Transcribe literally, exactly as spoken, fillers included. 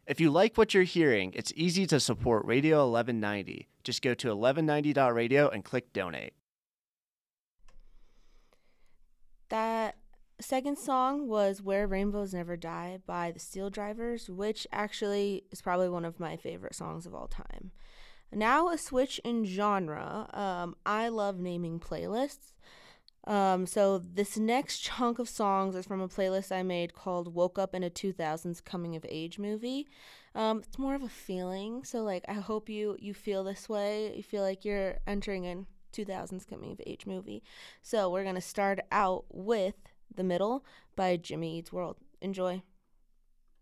If you like what you're hearing, it's easy to support Radio eleven ninety. Just go to eleven ninety dot radio and click donate. That second song was Where Rainbows Never Die by the Steel Drivers, which actually is probably one of my favorite songs of all time. Now a switch in genre. Um, I love naming playlists. Um, so this next chunk of songs is from a playlist I made called Woke Up in a two thousands Coming of Age Movie. Um, it's more of a feeling. So like I hope you you feel this way. You feel like you're entering in two thousands Coming of Age movie. So we're going to start out with The Middle by Jimmy Eats World. Enjoy.